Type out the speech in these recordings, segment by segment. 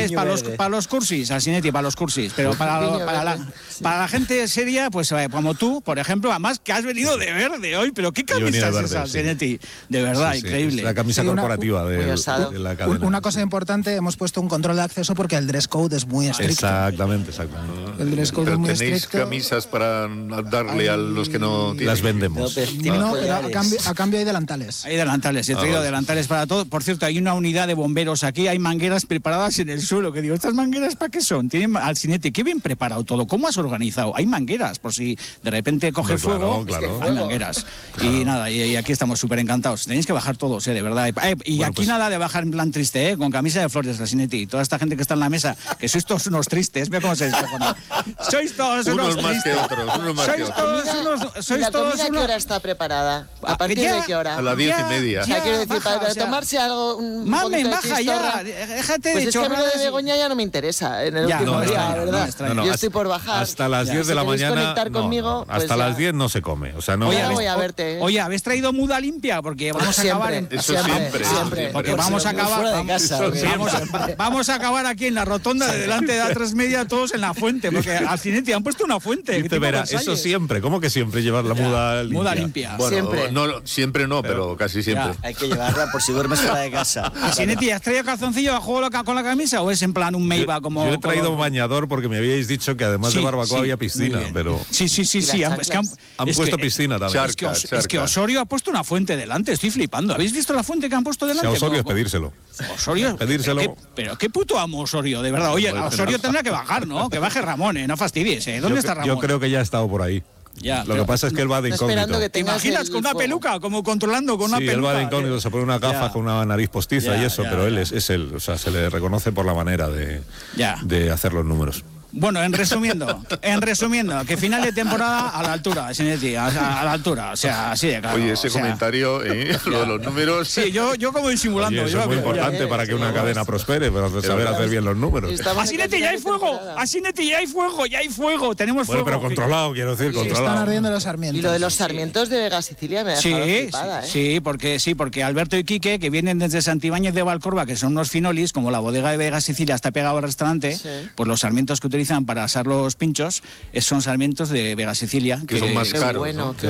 es para los cursis, Asinetti, para los cursis. Pero para la gente seria, pues como tú, por ejemplo, además que has venido de verde hoy, pero ¿qué camisa es esa, Asinetti? De verdad, increíble. Es la camisa corporativa de la cadena. Una cosa importante, hemos puesto un control de acceso porque el dress code es muy estricto. Exactamente. El dress code es muy ¿tenéis estricto. camisas para darle a los que no tienen? Las vendemos. No, pero a cambio hay delantales. Hay delantales, he traído delantales para todo. Por cierto, hay una unidad de bomberos aquí, hay mangueras preparadas en el suelo, que digo, ¿estas mangueras para qué son? Tienen Asinetti, qué bien preparado todo, ¿cómo has organizado? Hay mangueras, por si de repente coge fuego, claro. hay mangueras. Claro. Y nada, y aquí estamos súper encantados. Tenéis que bajar todos, de verdad. Y aquí pues nada de bajar en plan triste, con camisa de flores, Asinetti. Toda esta gente que está en la mesa, que sois todos unos tristes, ve cómo se descojona. Sois todos unos más tristes. que otros, unos más que otros. ¿La comida a qué hora está preparada? ¿A partir de qué hora? A las 10:30. O sea, quiero decir, para tomarse algo, un poquito de baja chistorra. Ya, déjate pues de es que a mí lo de Begoña ya no me interesa en el último día, ¿verdad? No, yo estoy por bajar. Hasta las 10 de la mañana. Conectar conmigo, pues hasta las 10 no se come. O sea, no. Oye, voy a verte. Oye, ¿habéis traído muda limpia? Porque vamos a acabar en... Eso siempre. Porque vamos a acabar... Vamos a acabar aquí en la rotonda de delante de A3 Media, todos en la fuente, porque al Asinetti han puesto una fuente. Dice Vera, eso siempre. ¿Cómo que siempre llevar la muda limpia? Bueno, siempre. Siempre no, pero casi siempre. Hay que llevarla por si duermes fuera de casa. Asinetti, ¿has traído calzoncillo a juego con la camisa o es en plan un Meiba como...? Yo he traído bañador porque me habíais dicho que además de barbacoa había piscina, pero... Sí. Han puesto piscina también. Es que Osorio ha puesto una fuente delante, estoy flipando. ¿Habéis visto la fuente que han puesto delante? Si a Osorio es pedírselo. Osorio, pedírselo. Pero qué puto amo Osorio, de verdad. Oye, Osorio tendrá que bajar, ¿no? Que baje Ramón, no fastidies, ¿Dónde está Ramón? Yo creo que ya ha estado por ahí. Lo que pasa es que él va de incógnito. ¿Te imaginas con una peluca, como controlando con una peluca? Sí, él va de incógnito, se pone una gafa con una nariz postiza y eso, pero él es él. O sea, se le reconoce por la manera de hacer los números. Bueno, en resumiendo, que final de temporada a la altura, Asinetti, a la altura, o sea, así de claro. Oye, ese comentario, lo de los números... Sí, yo como disimulando. Oye, eso es muy importante para que una cadena prospere, pero saber hacer bien los números. Asinetti, ya hay fuego, Asinetti, ya hay fuego, tenemos fuego. Pero controlado, quiero decir, controlado. Están ardiendo los sarmientos. Y lo de los sarmientos de Vega Sicilia me ha dejado flipada, Sí, porque Alberto y Quique, que vienen desde Santibáñez de Valcorba, que son unos finolis, como la bodega de Vega Sicilia está pegado al restaurante, pues los sarmientos que utilizan para asar los pinchos son sarmientos de Vega Sicilia. Que son más caros.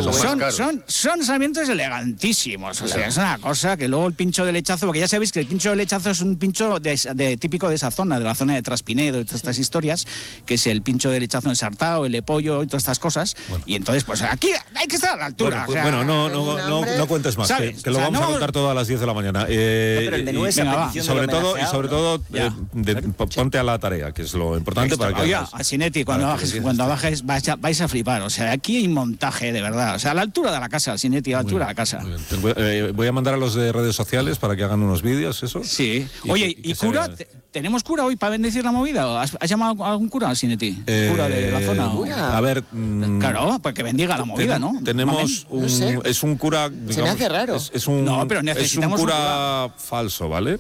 Son sarmientos elegantísimos. O sea, es una cosa que luego el pincho de lechazo, porque ya sabéis que el pincho de lechazo es un pincho típico de esa zona, de la zona de Traspinedo y todas estas historias, que es el pincho de lechazo ensartado, el de pollo y todas estas cosas. Bueno. Y entonces, pues aquí hay que estar a la altura. No cuentes más, que lo vamos a contar todo a las 10 de la mañana. Pero el menú es sobre todo, ponte a la tarea, que es lo importante para que... Oye, Asinetti, cuando bajes vais a flipar. O sea, aquí hay montaje, de verdad. O sea, a la altura de la casa, Asinetti, a la altura de la casa. Voy a mandar a los de redes sociales para que hagan unos vídeos, eso. Sí. Oye, ¿y cura? ¿Tenemos cura hoy para bendecir la movida? ¿Has llamado a algún cura, Asinetti? ¿Cura de la zona? A ver... claro, pues que bendiga la movida, ¿no? Tenemos es un cura... Se me hace raro. Es un cura falso, ¿vale?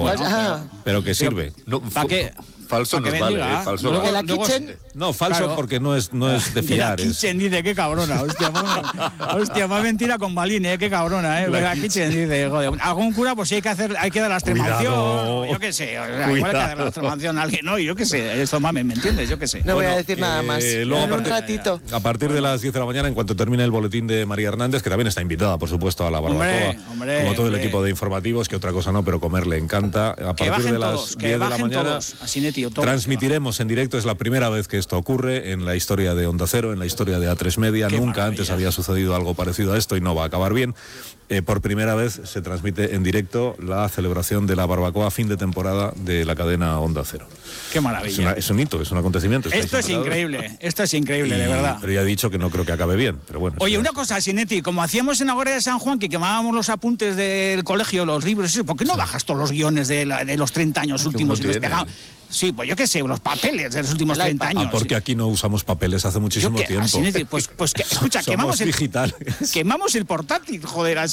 Pero que sirve. ¿Para qué? Falso nos vale, falso. ¿De la kitchen? No, falso porque no es de fiar. La kitchen dice, qué cabrona, hostia, más mentira con Balín, qué cabrona, La kitchen dice, joder, algún cura, pues sí hay que dar la extremación, yo qué sé, igual hay que dar la extremación a alguien, yo qué sé, esto mames, ¿me entiendes? Yo qué sé. No voy a decir nada más. Luego, un ratito. A partir de las 10 de la mañana, en cuanto termine el boletín de María Hernández, que también está invitada, por supuesto, a la barbacoa, como todo el equipo de informativos, que otra cosa no, pero comer le encanta. A partir de las 10 de la mañana transmitiremos en directo, es la primera vez que esto ocurre en la historia de Onda Cero, en la historia de A3 Media. Nunca antes había sucedido algo parecido a esto y no va a acabar bien. Por primera vez se transmite en directo la celebración de la barbacoa fin de temporada de la cadena Onda Cero. Qué maravilla. Es un hito, es un acontecimiento. Esto es increíble, de verdad. Pero ya he dicho que no creo que acabe bien, pero bueno. Oye, una cosa, Asinetti, como hacíamos en la Guardia de San Juan, que quemábamos los apuntes del colegio, los libros, ¿por qué no bajas todos los guiones de los 30 años últimos y los pegamos? Sí, pues yo qué sé, los papeles de los últimos 30 años. Porque aquí no usamos papeles hace muchísimo tiempo. Pues escucha, quemamos el portátil, joder, Asinetti.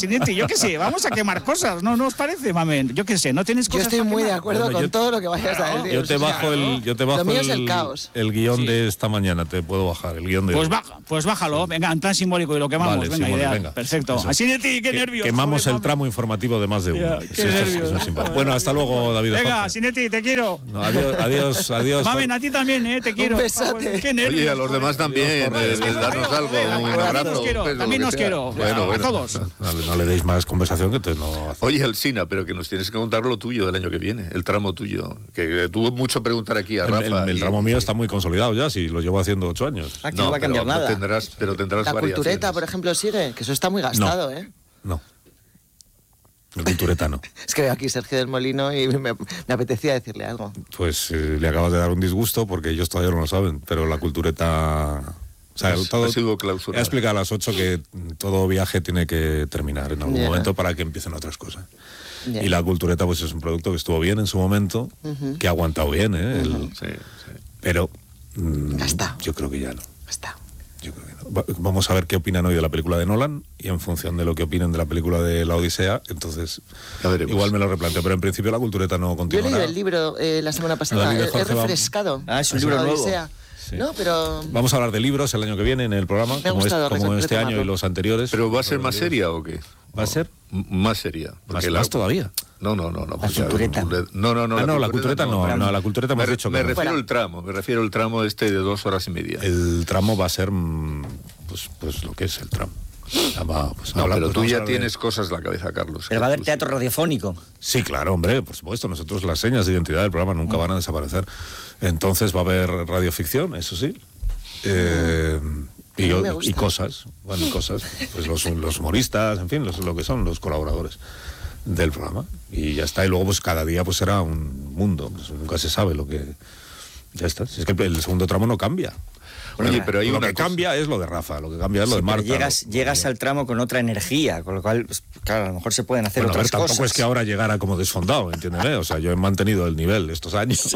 Sineti, yo qué sé, vamos a quemar cosas, ¿no os parece, mamen? Yo qué sé, no tienes cosas. Yo estoy muy de acuerdo con todo lo que vayas a decir. Yo te bajo el guión de esta mañana, te puedo bajar el guión de pues bájalo, venga, en plan simbólico y lo quemamos, vale, venga, ideal. Venga. Perfecto. Así de ti, qué nervios. Quemamos el tramo informativo de más de uno. Qué nervios. Bueno, hasta luego, David. Venga, Sineti, te quiero. No, adiós. Mamen, a ti también, te quiero. Un besote. Qué nervios. Oye, a los demás también, darnos algo, un abrazo. También nos quiero. Bueno. A todos. No le deis más conversación que no. Oye, Alsina, pero que nos tienes que contar lo tuyo del año que viene, el tramo tuyo. Que tuvo mucho preguntar aquí a Rafa. El tramo mío está muy consolidado ya, si lo llevo haciendo 8 años. Aquí no va a cambiar nada. Tendrás la cultureta, por ejemplo, sigue, que eso está muy gastado, No. La cultureta no. Es que veo aquí Sergio del Molino y me apetecía decirle algo. Pues le acabas de dar un disgusto porque ellos todavía no lo saben, pero la cultureta... O sea, ha sido clausurado. He explicado a las 8 que todo viaje tiene que terminar en algún momento para que empiecen otras cosas. Y la cultureta pues es un producto que estuvo bien en su momento, que ha aguantado bien, Sí. Pero Gasta. yo creo que ya no. Está. Yo creo que no. Vamos a ver qué opinan hoy de la película de Nolan y en función de lo que opinen de la película de La Odisea, entonces igual me lo replanteo, pero en principio la cultureta no continúa. Yo he leído el libro la semana pasada, he refrescado. Es un libro nuevo. Sí. No, pero... Vamos a hablar de libros el año que viene en el programa, como este año y los anteriores. ¿Pero va a ser más seria o qué? ¿Va a ser? Más seria. ¿Más todavía? No. La cultureta. No, la cultureta no. La cultureta hemos dicho que me refiero al tramo este de 2 horas y media. El tramo va a ser pues lo que es el tramo. Pero tú ya tienes cosas en la cabeza, Carlos. Pero va a haber teatro radiofónico. Sí, claro, hombre, por supuesto. Nosotros las señas de identidad del programa nunca van a desaparecer. Entonficción, va a haber radioficción, eso sí. Y cosas, pues los humoristas, en fin, lo que son los colaboradores del programa. Y ya está. Y luego pues cada día pues será un mundo. Pues, nunca se sabe lo que... Ya está. Si es que el segundo tramo no cambia. Oye, pero hay lo que cambia es lo de Rafa, lo que cambia es lo de Marta. Llegas al tramo con otra energía, con lo cual, pues, claro, a lo mejor se pueden hacer otras cosas. Tampoco es que ahora llegara como desfondado, entiéndeme. O sea, yo he mantenido el nivel estos años.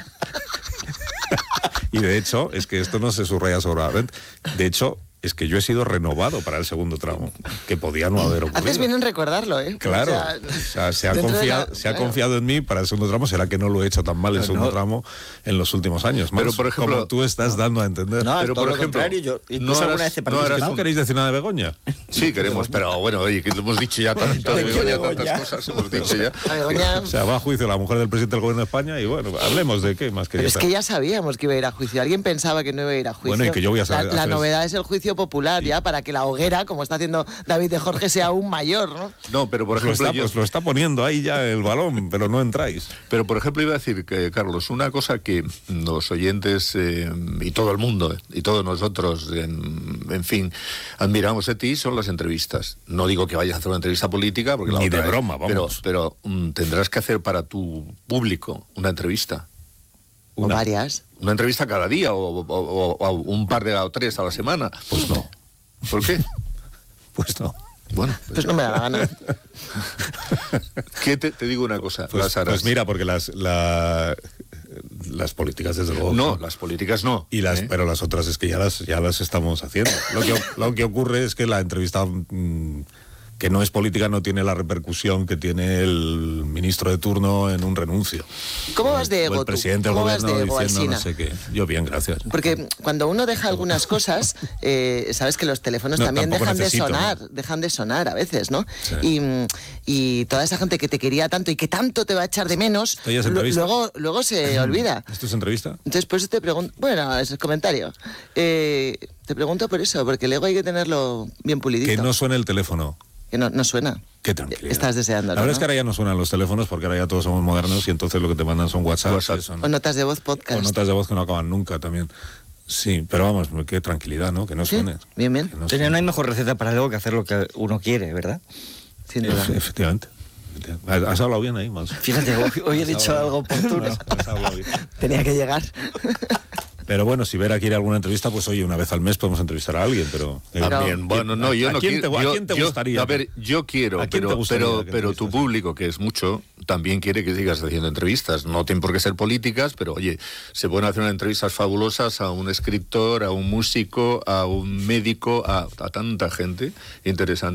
Y de hecho, es que esto no se subraya sobradamente. De hecho, es que yo he sido renovado para el segundo tramo, que podía no haber ocurrido. Haces bien en recordarlo, ¿eh? Claro, o sea, se ha confiado en mí para el segundo tramo. ¿Será que no lo he hecho tan mal el segundo tramo en los últimos años? Pero por ejemplo, como tú estás dando a entender. No, pero por ejemplo, ¿no queréis decir nada de Begoña? Sí, queremos, pero bueno, oye, que lo hemos dicho ya tanto de Begoña, tantas cosas hemos dicho ya. O sea, va a juicio la mujer del presidente del gobierno de España y bueno, hablemos de qué más quería. Pero es que ya sabíamos que iba a ir a juicio. Alguien pensaba que no iba a ir a juicio. Bueno, y que yo voy a saber. La novedad es el juicio popular, ya, para que la hoguera, como está haciendo David de Jorge, sea aún mayor, ¿no? No, pero por ejemplo... Lo está poniendo ahí ya el balón, pero no entráis. Pero por ejemplo iba a decir que, Carlos, una cosa que los oyentes y todo el mundo, y todos nosotros, en fin, admiramos de ti son las entrevistas. No digo que vayas a hacer una entrevista política, porque ni de broma, vamos. Pero tendrás que hacer para tu público una entrevista. O varias. Una entrevista cada día o un par o 3 a la semana. Pues no. ¿Por qué? Pues no. Bueno, pues no me da la gana. ¿Qué te digo una cosa? Pues mira, porque las políticas desde luego no, las políticas no. Pero las otras es que ya las estamos haciendo. Lo que ocurre es que la entrevista que no es política no tiene la repercusión que tiene el ministro de turno en un renuncio. ¿Cómo vas de ego? El presidente del gobierno diciendo no sé qué. Yo bien, gracias. Porque cuando uno deja algunas cosas, sabes que los teléfonos también dejan de sonar a veces, ¿no? Sí. Y toda esa gente que te quería tanto y que tanto te va a echar de menos, luego se olvida. ¿Esto es entrevista? Entonces por eso te pregunto, bueno, es el comentario. Te pregunto por eso, porque el ego hay que tenerlo bien pulidito. Que no suene el teléfono. Que no suena. Qué tranquilidad. Estás deseando. La verdad es que ahora ya no suenan los teléfonos porque ahora ya todos somos modernos y entonces lo que te mandan son WhatsApp. O notas de voz podcast. O notas de voz que no acaban nunca también. Sí, pero vamos, qué tranquilidad, ¿no? Que no suene. Bien. No hay mejor receta para el ego que hacer lo que uno quiere, ¿verdad? Sin duda. Efectivamente. Has hablado bien ahí, Manso. Fíjate, hoy he dicho algo oportuno. Has hablado bien. Tenía que llegar. Pero bueno, si Vera quiere alguna entrevista, pues oye, una vez al mes podemos entrevistar a alguien, pero... También, bueno, no, yo no quiero... ¿A quién te gustaría? A ver, yo quiero, pero tu público, que es mucho, también quiere que sigas haciendo entrevistas. No tienen por qué ser políticas, pero oye, se pueden hacer unas entrevistas fabulosas a un escritor, a un músico, a un médico, a tanta gente interesante.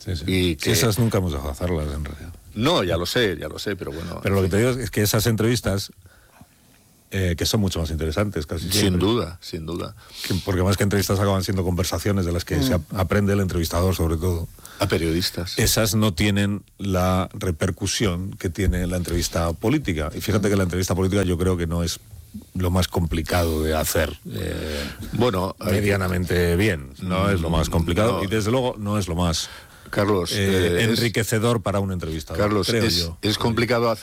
Sí. Y que esas nunca hemos dejado de hacerlas, en realidad. No, ya lo sé, pero bueno. Pero lo que te digo es que esas entrevistas, que son mucho más interesantes, casi siempre. Sin duda. Porque más que entrevistas acaban siendo conversaciones de las que se aprende el entrevistador, sobre todo. A periodistas. Esas no tienen la repercusión que tiene la entrevista política. Y fíjate que la entrevista política yo creo que no es lo más complicado de hacer medianamente bien. No es lo más complicado y desde luego no es lo más Carlos, enriquecedor para un entrevistador. Carlos, creo yo. Es complicado hacer